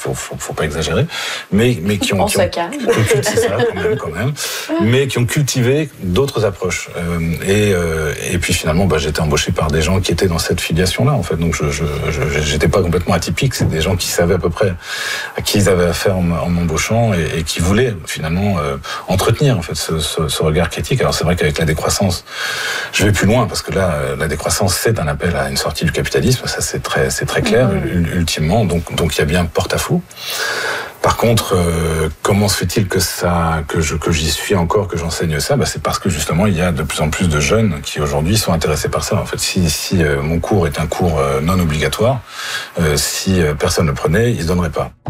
faut pas exagérer, mais qui ont cultivé ça quand même, mais qui ont cultivé d'autres approches. Et puis finalement, j'étais embauché par des gens qui étaient dans cette filiation-là, en fait. Donc j'étais pas complètement atypique. C'est des gens qui savaient à peu près à qui ils avaient affaire en m'embauchant et qui voulaient finalement entretenir en fait ce regard critique. Alors c'est vrai qu'avec la décroissance, je vais plus loin parce que là, la décroissance c'est un appel à une sortie du capitalisme. Ça c'est très clair ultimement. Donc il y a bien porte-à-faux. Par contre, comment se fait-il que j'y suis encore, que j'enseigne ça? C'est parce que justement il y a de plus en plus de jeunes qui aujourd'hui sont intéressés par ça. En fait, si mon cours est un cours non obligatoire, si personne ne le prenait, ils se donneraient pas.